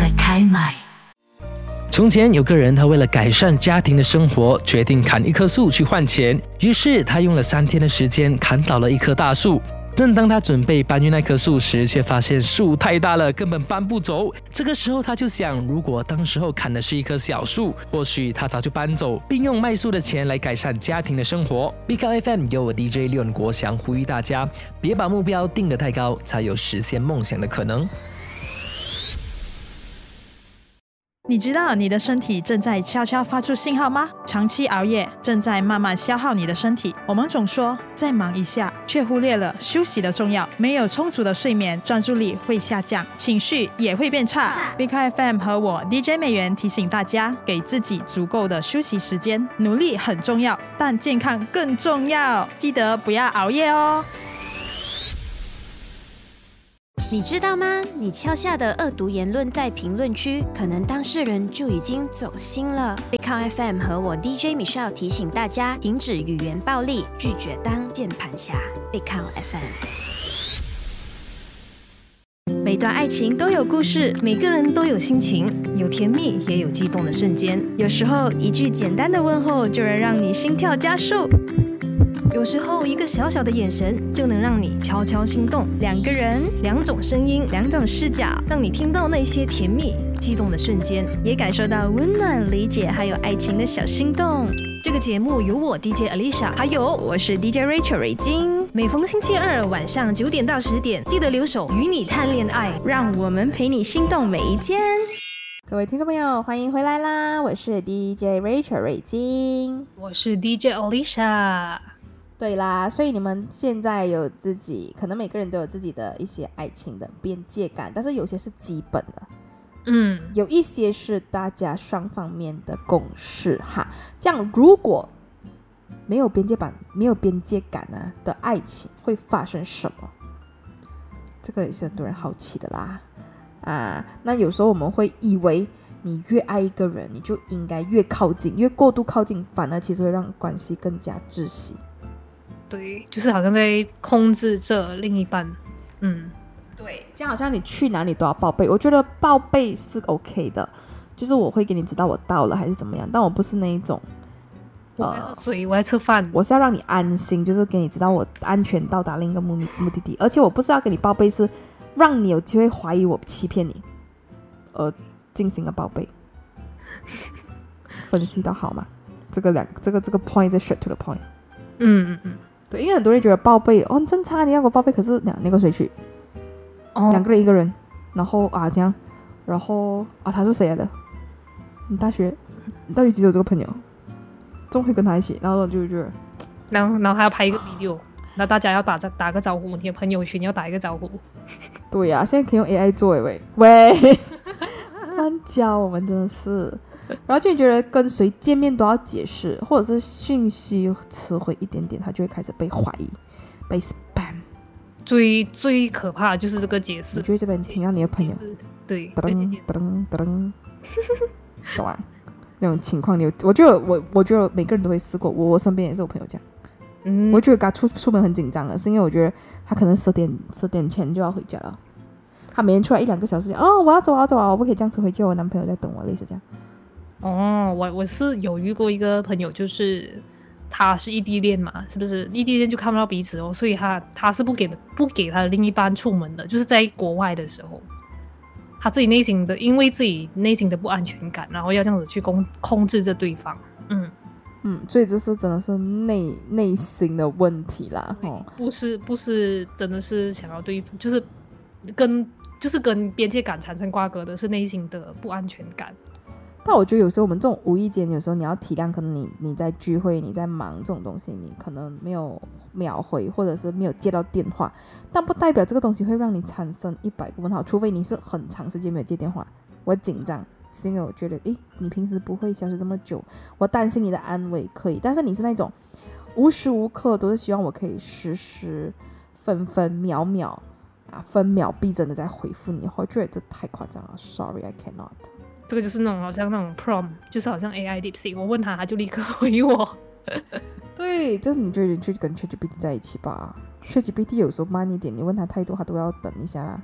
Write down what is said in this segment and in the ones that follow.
在开麦。 从前有个人，他为了改善家庭的生活，决定砍一棵树去换钱。于是他用了3天的时间砍倒了一棵大树。正当他准备搬运那棵树时，却发现树太大了，根本搬不走。这个时候他就想，如果当时候砍的是一棵小树，或许他早就搬走，并用卖树的钱来改善家庭的生活。Big Out FM 由我 DJ 廖国祥呼吁大家，别把目标定得太高，才有实现梦想的可能。 你知道你的身体正在悄悄发出信号吗？长期熬夜正在慢慢消耗你的身体。我们总说再忙一下，却忽略了休息的重要。没有充足的睡眠，专注力会下降，情绪也会变差。Big FM 和我 DJ 美元提醒大家，给自己足够的休息时间。努力很重要，但健康更重要。记得不要熬夜哦。 你知道吗？你敲下的恶毒言论在评论区，可能当事人就已经走心了。Big Count FM 和我 DJ Michelle 提醒大家，停止语言暴力，拒绝当键盘侠。Big Count FM。每段爱情都有故事， 每个人都有心情，有甜蜜也有激动的瞬间。 有时候一句简单的问候就能让你心跳加速。 有时候一个小小的眼神就能让你悄悄心动。 2个人 ，2种声音 ，2种视角， 让你听到那些甜蜜激动的瞬间， 也感受到温暖理解还有爱情的小心动。 这个节目由我 DJ Alicia 还有我是 DJ Rachel 瑞金， 每逢星期二晚上9点到10点，记得留守与你谈恋爱， 让我们陪你心动每一天。 各位听众朋友，欢迎回来啦！我是 DJ Rachel 瑞金， 我是 DJ Alicia。 对啦，所以你们现在有自己，可能每个人都有自己的一些爱情的边界感，但是有些是基本的，有一些是大家双方面的共识哈。这样如果没有边界感呢的爱情会发生什么？这个也是很多人好奇的啦。那有时候我们会以为你越爱一个人，你就应该越靠近，越过度靠近，反而其实会让关系更加窒息。 对，就是好像在控制着另一半。 对，这样好像你去哪里都要报备。我觉得报备是 OK 的，就是我会给你知道我到了还是怎么样，但我不是那一种我在喝水，我在吃饭， 我是要让你安心，就是给你知道我安全到达另一个目的地。而且我不是要给你报备，是让你有机会怀疑我欺骗你而进行了报备。分析到好吗？这个 point 再 straight to the point。对，因为很多人觉得报备很正常，你要给我报备，可是那个谁去2个人1个人，然后这样，然后他是谁来的？你大学几时有这个朋友？总会跟他一起，然后就觉得， 然后还要拍一个 video， 那大家要打个招呼，你的朋友圈要打一个招呼。 对呀，现在可以用 AI 做喂，乱教我们真的是。然后就觉得跟谁见面都要解释，或者是讯息迟回一点点，他就会开始被怀疑，被 spam。 最可怕的就是这个解释。 你就会这边听到你的朋友， 对， 噔，懂吗？那种情况，我觉得每个人都会试过，我身边也是有朋友这样。我觉得他出门很紧张的，是因为我觉得他可能10点前就要回家了，他每天出来1-2个小时，我要走啊，我不可以这样子回去，我男朋友在等我，类似这样。 我是有遇过一个朋友，就是他是异地恋嘛，是不是异地恋就看不到彼此所以他是不给他的另一半出门的，就是在国外的时候，他自己因为自己内心的不安全感，然后要这样子去控制着对方。 所以这是真的是内心的问题啦， 不是真的是想要对，就是跟边界感产生瓜葛的是内心的不安全感。 但我觉得有时候我们这种无意间，有时候你要体谅，可能你在聚会，你在忙这种东西，你可能没有秒回，或者是没有接到电话，但不代表这个东西会让你产生100个问号，除非你是很长时间没有接电话。我紧张是因为我觉得你平时不会消失这么久，我担心你的安危可以，但是你是那种无时无刻都是希望我可以时时分分秒秒分秒必争的在回复你，我觉得这太夸张了。 Sorry I cannot。 这个就是好像那种 prompt， 就是好像 AI DeepSeek， 我问他就立刻回我。 对，这你就去跟 ChatGPT 在一起吧。ChatGPT 有时候慢一点，你问他太多他都要等一下啦。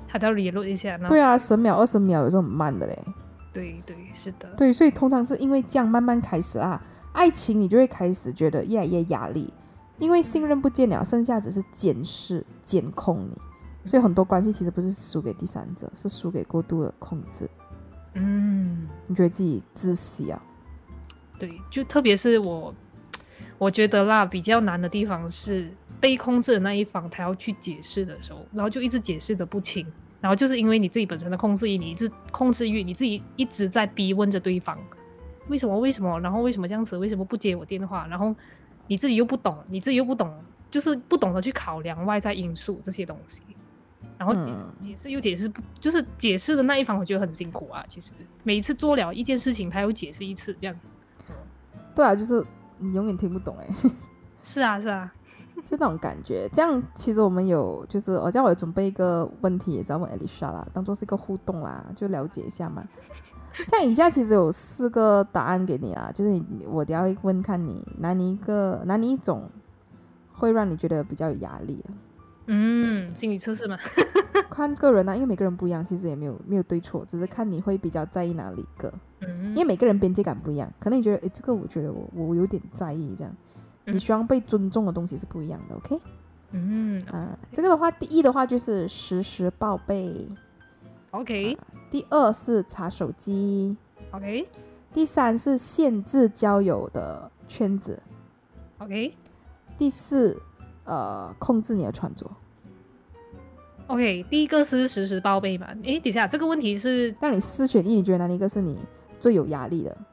他都要 reload 一下。 对啊，10秒20秒有时候很慢的嘞。 对，是的。 对，所以通常是因为这样慢慢开始啊，爱情你就会开始觉得越来越压力，因为信任不见了，剩下只是监视监控你，所以很多关系其实不是输给第三者，是输给过度的控制。你觉得自己窒息啊？ 对，就特别是我觉得啦，比较难的地方是被控制的那一方他要去解释的时候，然后就一直解释的不清，然后就是因为你自己本身的控制欲，你自己一直在逼问着对方为什么，然后为什么这样子，为什么不接我电话，然后你自己又不懂，就是不懂得去考量外在因素这些东西，然后解释不，就是解释的那一方我觉得很辛苦啊。其实每一次做了一件事情他又解释一次这样。 对啊，就是你永远听不懂是啊就那种感觉。这样其实我们有就是我有准备一个问题也是要问 Alicia 啦，当做是一个互动啦，就了解一下嘛。这样以下其实有4个答案给你啦，就是我等一下会问看你哪你一种会让你觉得比较有压力心理测试嘛。 看个人啊，因为每个人不一样，其实也没有对错，只是看你会比较在意哪里一个。因为每个人边界感不一样，可能你觉得这个我觉得我有点在意这样，你希望被尊重的东西是不一样的 OK。 这个的话，第一的话就是实时报备 OK， 第2是查手机 OK， 第3是限制交友的圈子 OK， 第4控制你的穿着 OK。 第一个是实时报备嘛。等一下，这个问题是让你4选1，你觉得哪一个是你最有压力的？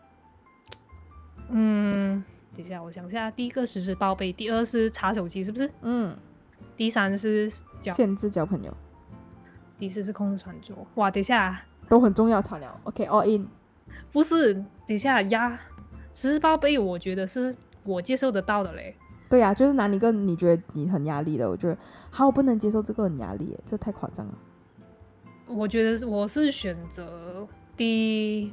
等一下我想一下，第一个实时报备，第2是查手机是不是？第3是限制交朋友， 第4是控制穿着。哇，等一下， 都很重要，吵了 OK all in。 不是，等一下实时报备我觉得是我接受得到的嘞。 对啊，就是哪一个你觉得你很压力的？我觉得我不能接受这个很压力耶，这太夸张了。 我觉得我是选择第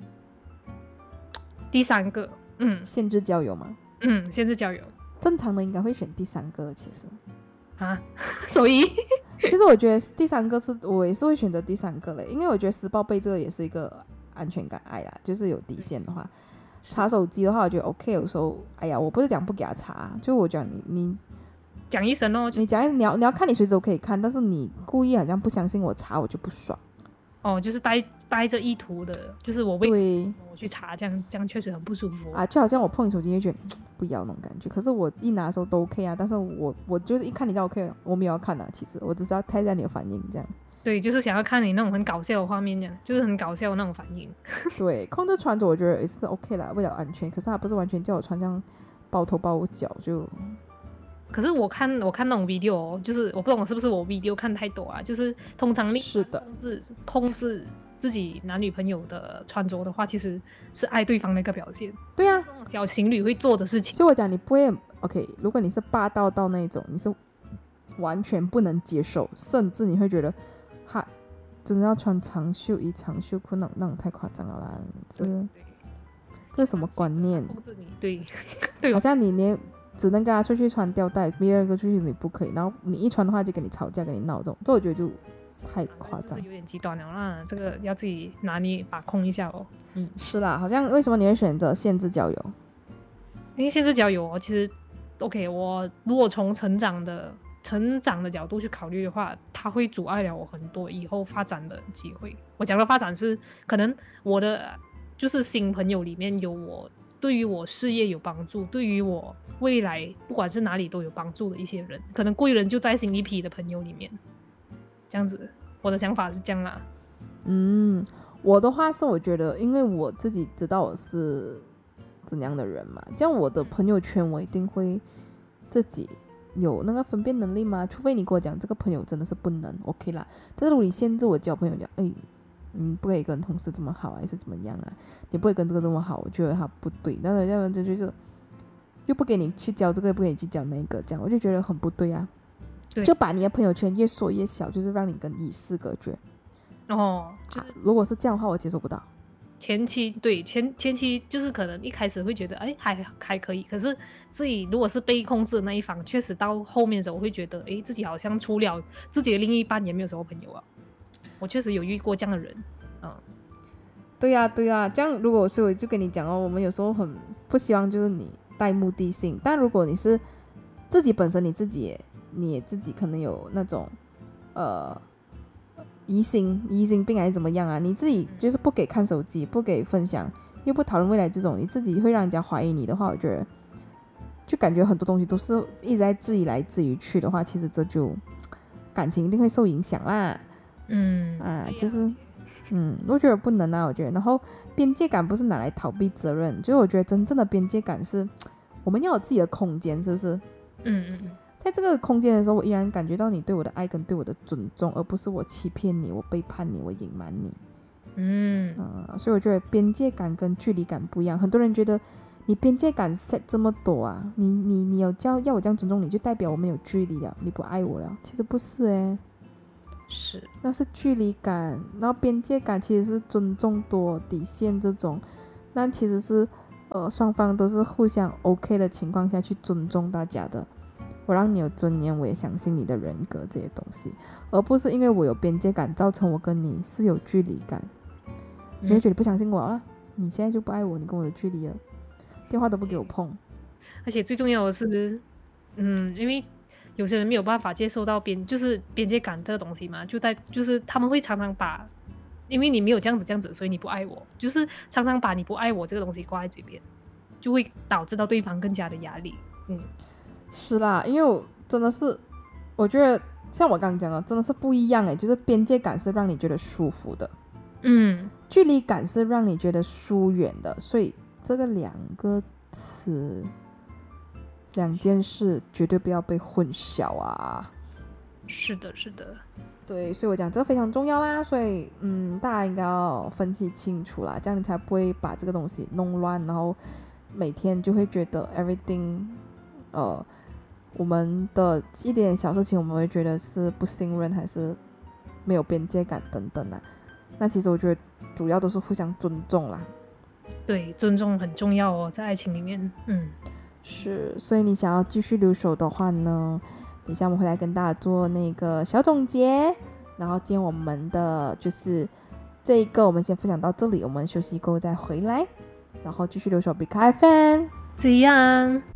3个。 限制交友吗？ 限制交友。 正常的应该会选第3个其实所以其实我觉得第3个我也是会选择第3个嘞，因为我觉得实报备这个也是一个安全感啦，就是有底线的话。查手机的话我觉得 OK， 有时候我不是讲不给他查，就我讲你讲一声哦， 你讲你要看你随时都可以看，但是你故意好像不相信我查，我就不爽。 就是带着意图的，就是我去查，这样确实很不舒服就好像我碰你手机就觉得不要那种感觉，可是我一拿的时候都 OK 啊，但是我就是一看你就 OK 了，我没有要看其实我只是要看一下你的反应这样。 对，就是想要看你那种很搞笑的画面，这样就是很搞笑的那种反应。 对，控制穿着我觉得也是 OK 啦，为了安全，可是他不是完全叫我穿这样包头包脚就。 可是我看那种 video 就是我不懂是不是我 video 看太多啊，就是通常是的控制自己男女朋友的穿着的话，其实是爱对方的一个表现。 对啊， 这种小情侣会做的事情。 所以我讲你不会 OK， 如果你是霸道到那种，你是完全不能接受，甚至你会觉得真的要穿长袖衣长袖裤那种太夸张了啦，这是什么观念？ 对， 好像你连只能跟他出去穿吊带，别人跟出去你不可以，然后你一穿的话就跟你吵架跟你闹，这我觉得就太夸张， 就是有点极端了啦，这个要自己拿捏把控一下哦。 是啦，好像为什么你会选择限制交友？ 因为限制交友其实 OK， 我如果从成长的角度去考虑的话，它会阻碍了我很多以后发展的机会。我讲的发展是可能我的就是新朋友里面有我对于我事业有帮助，对于我未来不管是哪里都有帮助的一些人，可能贵人就在新一批的朋友里面，这样子，我的想法是这样啦。 我的话是我觉得，因为我自己知道我是怎样的人嘛，这样我的朋友圈我一定会自己有那个分辨能力嘛，除非你跟我讲这个朋友真的是不能 OK 啦，但是如果你限制我交朋友讲不可以跟同事这么好还是怎么样啊，你不可以跟这个这么好，我觉得他不对，但是要不然就是又不给你去交这个，不给你去交那个，这样我就觉得很不对啊。 对， 就把你的朋友圈越缩越小，就是让你跟与世隔绝。 就是如果是这样的话我接受不到。 前期就是可能一开始会觉得还可以，可是自己如果是被控制的那一方，确实到后面的时候会觉得自己好像除了自己的另一半也没有什么朋友啊。 我确实有遇过这样的人。 对呀，这样如果所以我就跟你讲我们有时候很不希望就是你带目的性，但如果你是自己本身你也自己可能有那种疑心病还是怎么样啊，你自己就是不给看手机，不给分享，又不讨论未来这种，你自己会让人家怀疑你的话，我觉得就感觉很多东西都是一直在质疑来质疑去的话，其实这就感情一定会受影响啦。其实我觉得不能啊，我觉得。然后边界感不是拿来逃避责任，就是我觉得真正的边界感是我们要有自己的空间，是不是？在这个空间的时候，我依然感觉到你对我的爱跟对我的尊重，而不是我欺骗你，我背叛你，我隐瞒你。所以我觉得边界感跟距离感不一样。很多人觉得你边界感 set 这么多啊，你有要我这样尊重你，就代表我们有距离了，你不爱我了。其实不是是， 那是距离感。然后边界感其实是尊重多底线这种，那其实是双方都是互相 OK 的情况下去尊重大家的。我让你有尊严，我也相信你的人格这些东西，而不是因为我有边界感造成我跟你是有距离感。你会觉得不相信我啊，你现在就不爱我，你跟我有距离了，电话都不给我碰。 而且最重要的是因为有些人没有办法接受到边界感这个东西嘛，就是他们会常常把，因为你没有这样子，所以你不爱我，就是常常把你不爱我这个东西挂在嘴边，就会导致到对方更加的压力。 是啦，因为我真的是我觉得像我刚刚讲的真的是不一样就是边界感是让你觉得舒服的，距离感是让你觉得疏远的，所以这个两件事绝对不要被混淆啊。 是的， 对，所以我讲这个非常重要啦，所以大家应该要分析清楚啦，这样你才不会把这个东西弄乱，然后每天就会觉得 everything 我们的一点点小事情我们会觉得是不信任还是没有边界感等等啦。那其实我觉得主要都是互相尊重啦。 对，尊重很重要在爱情里面。 是，所以你想要继续留守的话呢，等一下我们会来跟大家做那个小总结，然后今天我们的就是这一个我们先分享到这里，我们休息过后再回来，然后继续留守 Big FM 这样。